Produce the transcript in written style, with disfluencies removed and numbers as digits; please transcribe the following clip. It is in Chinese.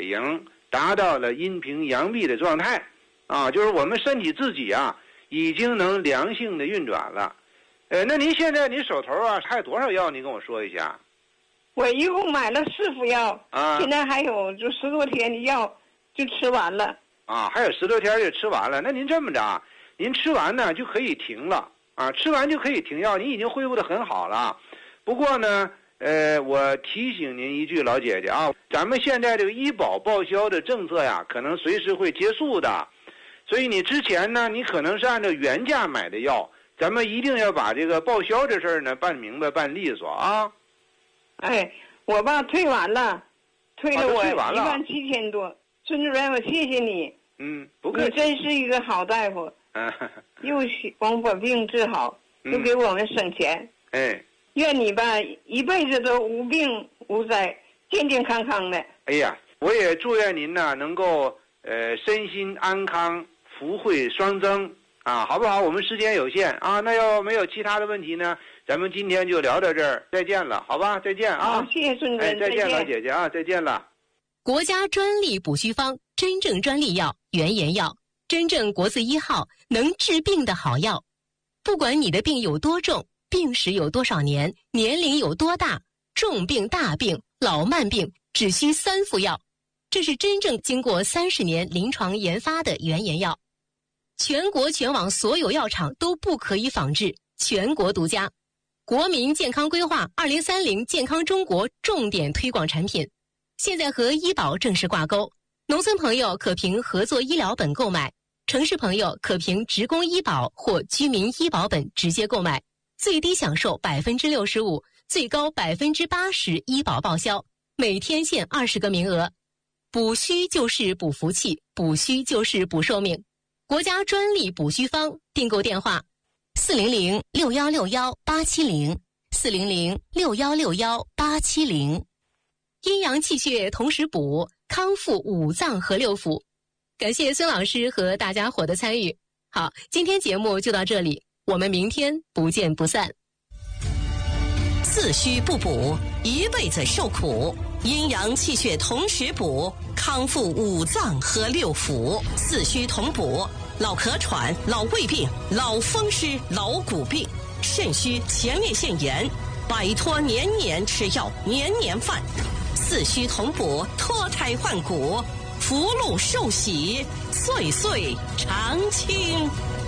血盈，达到了阴平阳闭的状态啊，就是我们身体自己啊已经能良性的运转了。那您现在您手头啊还有多少药？您跟我说一下。 我一共买了4副药啊，现在还有就10多天的药就吃完了啊，还有10多天就吃完了。那您这么着啊，您吃完呢就可以停了啊，吃完就可以停药，您已经恢复得很好了。不过呢，我提醒您一句，老姐姐啊，咱们现在这个医保报销的政策呀，可能随时会结束的，所以你之前呢，你可能是按照原价买的药，咱们一定要把这个报销这事儿呢办明白、办利索啊。 哎，我爸退完了，退了我17000多。孙主任，我谢谢你。 不客气。 你真是一个好大夫。又光把病治好，又给我们省钱。愿你吧一辈子都无病无灾，健健康康的。 哎呀，我也祝愿您呢能够身心安康，福慧双增啊，好不好？我们时间有限啊，那要没有其他的问题呢，咱们今天就聊到这儿，再见了，好吧？再见啊！ 好，谢谢孙主任， 再见，老姐姐啊，再见了。 国家专利补虚方，真正专利药，原研药，真正国字1号，能治病的好药。不管你的病有多重，病史有多少年，年龄有多大，重病、大病、老慢病，只需3副药。这是真正经过30年临床研发的原研药，全国全网所有药厂都不可以仿制，全国独家。国民健康规划2030健康中国重点推广产品，现在和医保正式挂钩。农村朋友可凭合作医疗本购买，城市朋友可凭职工医保或居民医保本直接购买，最低享受65%，最高80%医保报销，每天限20个名额。补虚就是补福气，补虚就是补寿命。国家专利补虚方，订购电话400-6161-870，400-6161-870。阴阳气血同时补，康复5脏和6腑。感谢孙老师和大家伙的参与。好，今天节目就到这里，我们明天不见不散。 自虚不补，一辈子受苦；阴阳气血同时补，康复5脏和6腑。四虚同补，老咳喘、老胃病、老风湿、老骨病、肾虚、前列腺炎，摆脱年年吃药、年年犯。四虚同补，脱胎换骨，福禄寿喜，岁岁常青。